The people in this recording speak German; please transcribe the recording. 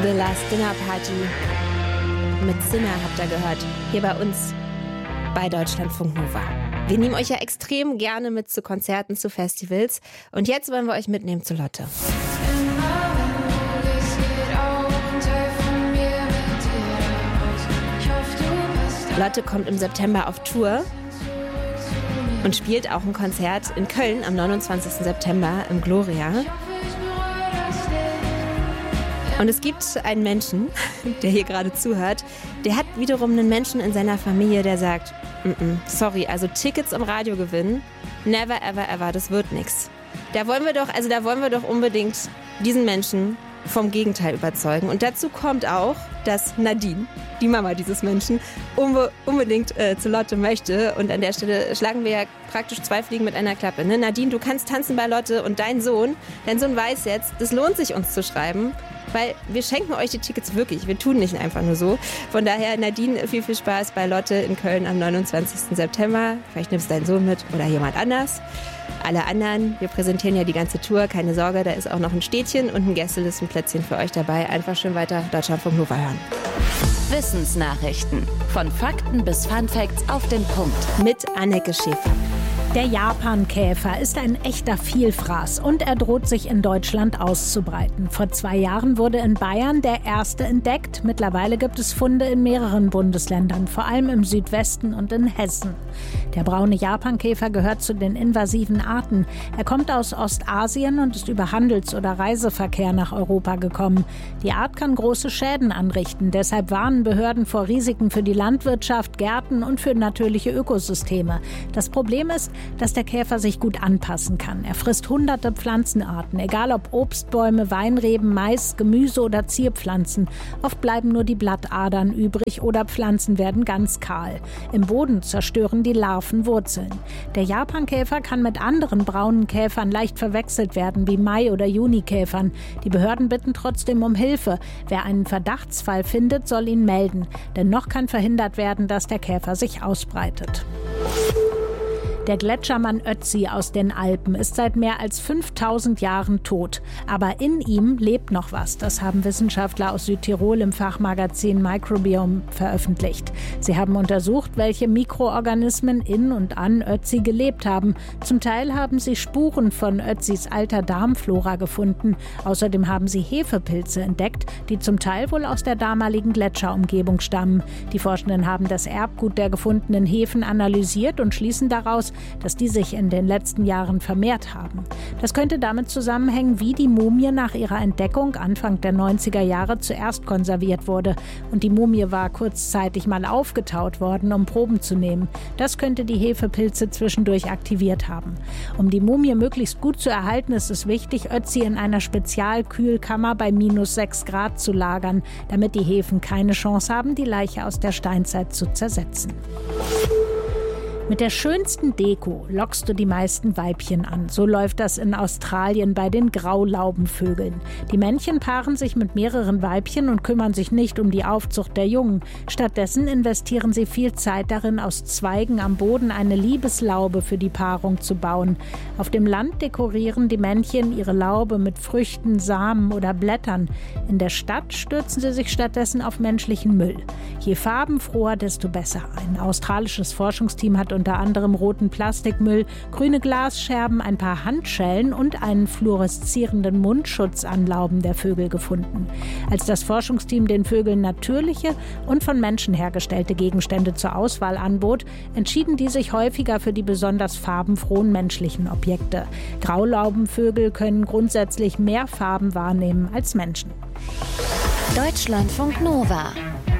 The Last Dinner Party mit Sinner habt ihr gehört, hier bei uns bei Deutschlandfunk Nova. Wir nehmen euch ja extrem gerne mit zu Konzerten, zu Festivals und jetzt wollen wir euch mitnehmen zu Lotte. Lotte kommt im September auf Tour und spielt auch ein Konzert in Köln am 29. September im Gloria. Und es gibt einen Menschen, der hier gerade zuhört, der hat wiederum einen Menschen in seiner Familie, der sagt, sorry, also Tickets im Radio gewinnen, never ever ever, das wird nix. Da wollen wir doch unbedingt diesen Menschen vom Gegenteil überzeugen. Und dazu kommt auch, dass Nadine, die Mama dieses Menschen, unbedingt zu Lotte möchte. Und an der Stelle schlagen wir ja praktisch 2 Fliegen mit einer Klappe. Ne? Nadine, du kannst tanzen bei Lotte und dein Sohn weiß jetzt, es lohnt sich, uns zu schreiben, weil wir schenken euch die Tickets wirklich. Wir tun nicht einfach nur so. Von daher, Nadine, viel, viel Spaß bei Lotte in Köln am 29. September. Vielleicht nimmst du deinen Sohn mit oder jemand anders. Alle anderen, wir präsentieren ja die ganze Tour, keine Sorge, da ist auch noch ein Städtchen und ein Gästelistenplätzchen für euch dabei. Einfach schön weiter Deutschlandfunk Nova hören. Wissensnachrichten. Von Fakten bis Funfacts auf den Punkt. Mit Anneke Schäfer. Der Japankäfer ist ein echter Vielfraß und er droht sich in Deutschland auszubreiten. Vor 2 Jahren wurde in Bayern der erste entdeckt. Mittlerweile gibt es Funde in mehreren Bundesländern, vor allem im Südwesten und in Hessen. Der braune Japankäfer gehört zu den invasiven Arten. Er kommt aus Ostasien und ist über Handels- oder Reiseverkehr nach Europa gekommen. Die Art kann große Schäden anrichten. Deshalb warnen Behörden vor Risiken für die Landwirtschaft, Gärten und für natürliche Ökosysteme. Das Problem ist, dass der Käfer sich gut anpassen kann. Er frisst hunderte Pflanzenarten, egal ob Obstbäume, Weinreben, Mais, Gemüse oder Zierpflanzen. Oft bleiben nur die Blattadern übrig oder Pflanzen werden ganz kahl. Im Boden zerstören die Larven Wurzeln. Der Japankäfer kann mit anderen braunen Käfern leicht verwechselt werden, wie Mai- oder Junikäfern. Die Behörden bitten trotzdem um Hilfe. Wer einen Verdachtsfall findet, soll ihn melden. Denn noch kann verhindert werden, dass der Käfer sich ausbreitet. Der Gletschermann Ötzi aus den Alpen ist seit mehr als 5000 Jahren tot. Aber in ihm lebt noch was. Das haben Wissenschaftler aus Südtirol im Fachmagazin Microbiome veröffentlicht. Sie haben untersucht, welche Mikroorganismen in und an Ötzi gelebt haben. Zum Teil haben sie Spuren von Ötzis alter Darmflora gefunden. Außerdem haben sie Hefepilze entdeckt, die zum Teil wohl aus der damaligen Gletscherumgebung stammen. Die Forschenden haben das Erbgut der gefundenen Hefen analysiert und schließen daraus, dass die sich in den letzten Jahren vermehrt haben. Das könnte damit zusammenhängen, wie die Mumie nach ihrer Entdeckung Anfang der 90er Jahre zuerst konserviert wurde. Und die Mumie war kurzzeitig mal aufgetaut worden, um Proben zu nehmen. Das könnte die Hefepilze zwischendurch aktiviert haben. Um die Mumie möglichst gut zu erhalten, ist es wichtig, Ötzi in einer Spezialkühlkammer bei -6 Grad zu lagern, damit die Hefen keine Chance haben, die Leiche aus der Steinzeit zu zersetzen. Mit der schönsten Deko lockst du die meisten Weibchen an. So läuft das in Australien bei den Graulaubenvögeln. Die Männchen paaren sich mit mehreren Weibchen und kümmern sich nicht um die Aufzucht der Jungen. Stattdessen investieren sie viel Zeit darin, aus Zweigen am Boden eine Liebeslaube für die Paarung zu bauen. Auf dem Land dekorieren die Männchen ihre Laube mit Früchten, Samen oder Blättern. In der Stadt stürzen sie sich stattdessen auf menschlichen Müll. Je farbenfroher, desto besser. Ein australisches Forschungsteam hat unter anderem roten Plastikmüll, grüne Glasscherben, ein paar Handschellen und einen fluoreszierenden Mundschutz an Lauben der Vögel gefunden. Als das Forschungsteam den Vögeln natürliche und von Menschen hergestellte Gegenstände zur Auswahl anbot, entschieden die sich häufiger für die besonders farbenfrohen menschlichen Objekte. Graulaubenvögel können grundsätzlich mehr Farben wahrnehmen als Menschen. Deutschlandfunk Nova.